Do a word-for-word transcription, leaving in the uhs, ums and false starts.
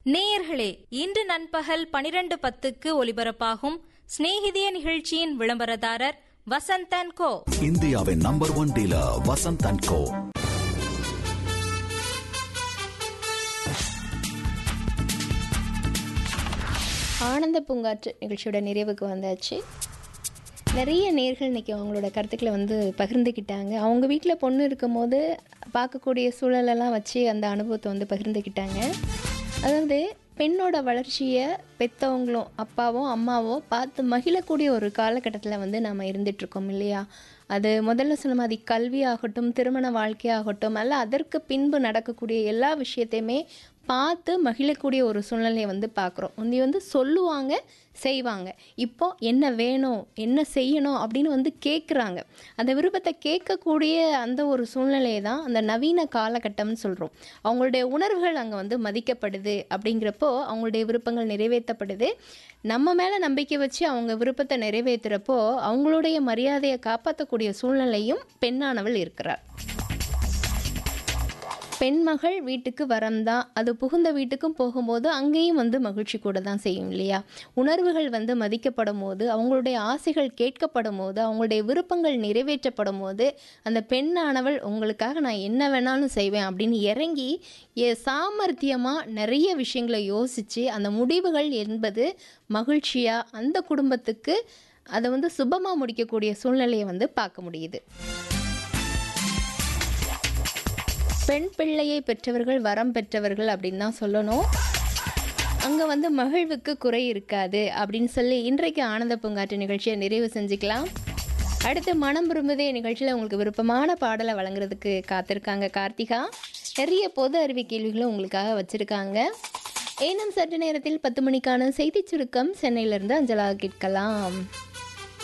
நேயர்களே, இன்று நண்பகல் பனிரெண்டு பத்துக்கு ஒலிபரப்பாகும் சிநேகிதிய நிகழ்ச்சியின் விளம்பரதாரர் வசந்த் அண்ட் கோ. இந்தியாவின் number one dealer Vasanth and கோ. ஆனந்த பூங்காற்று நிகழ்ச்சியோட நிறைவுக்கு வந்தாச்சு. நிறைய நேர்கள் இன்றைக்கி அவங்களோட கருத்துக்களை வந்து பகிர்ந்துக்கிட்டாங்க. அவங்க வீட்டில் பொண்ணு இருக்கும் போது பார்க்கக்கூடிய சூழலெல்லாம் வச்சு அந்த அனுபவத்தை வந்து பகிர்ந்துக்கிட்டாங்க. அதாவது பெண்ணோட வளர்ச்சியை பெற்றவங்களும் அப்பாவோ அம்மாவோ பார்த்து மகிழக்கூடிய ஒரு காலகட்டத்தில் வந்து நாம் இருந்துகிட்ருக்கோம் இல்லையா? அது முதல்ல சொன்ன மாதிரி கல்வி ஆகட்டும், திருமண வாழ்க்கையாகட்டும், அல்ல அதற்கு பின்பு நடக்கக்கூடிய எல்லா விஷயத்தையுமே பார்த்து மகிழக்கூடிய ஒரு சூழ்நிலையை வந்து பார்க்குறோம். முந்தி வந்து சொல்லுவாங்க, செய்வாங்க. இப்போ என்ன வேணும், என்ன செய்யணும் அப்படின்னு வந்து கேட்குறாங்க. அந்த விருப்பத்தை கேட்கக்கூடிய அந்த ஒரு சூழ்நிலையை தான் அந்த நவீன காலகட்டம்னு சொல்கிறோம். அவங்களுடைய உணர்வுகள் அங்கே வந்து மதிக்கப்படுது. அப்படிங்கிறப்போ அவங்களுடைய விருப்பங்கள் நிறைவேற்றப்படுது. நம்ம மேலே நம்பிக்கை வச்சு அவங்க விருப்பத்தை நிறைவேற்றுறப்போ அவங்களுடைய மரியாதையை காப்பாற்றக்கூடிய சூழ்நிலையும் பெண்ணானவள் இருக்கிறார். பெண்மகள் வீட்டுக்கு வரம்தான். அது புகுந்த வீட்டுக்கும் போகும்போது அங்கேயும் வந்து மகிழ்ச்சி கூட தான் செய்யும் இல்லையா? உணர்வுகள் வந்து மதிக்கப்படும் போது, அவங்களுடைய ஆசைகள் கேட்கப்படும் போது, அவங்களுடைய விருப்பங்கள் நிறைவேற்றப்படும் போது அந்த பெண்ணானவள் உங்களுக்காக நான் என்ன வேணாலும் செய்வேன் அப்படின்னு இறங்கி சாமர்த்தியமாக நிறைய விஷயங்களை யோசித்து அந்த முடிவுகள் என்பது மகிழ்ச்சியாக அந்த குடும்பத்துக்கு அதை வந்து சுபமாக முடிக்கக்கூடிய சூழ்நிலையை வந்து பார்க்க முடியுது. பெண் பிள்ளையை பெற்றவர்கள் வரம் பெற்றவர்கள் அப்படின்னு தான் சொல்லணும். அங்கே வந்து மகிழ்வுக்கு குறை இருக்காது அப்படின்னு சொல்லி இன்றைக்கு ஆனந்த பூங்காற்று நிகழ்ச்சியை நிறைவு செஞ்சுக்கலாம். அடுத்து மனம் விரும்புதே நிகழ்ச்சியில் உங்களுக்கு விருப்பமான பாடலை வழங்குறதுக்கு காத்திருக்காங்க கார்த்திகா. நிறைய பொது அறிவு கேள்விகளும் உங்களுக்காக வச்சுருக்காங்க. ஏனும் சற்று நேரத்தில் பத்து மணிக்கான செய்தி சுருக்கம் சென்னையிலிருந்து அஞ்சலாக கேட்கலாம்.